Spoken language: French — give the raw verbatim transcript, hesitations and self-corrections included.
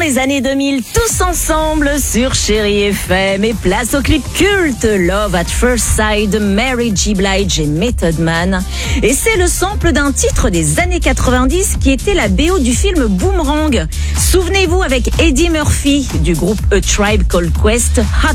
les années deux mille, tous ensemble sur Chérie F M, et place au clip culte Love at First Sight de Mary J. Blige et Method Man. Et c'est le sample d'un titre des années quatre-vingt-dix qui était la B O du film Boomerang. Souvenez-vous, avec Eddie Murphy du groupe A Tribe Called Quest, Hot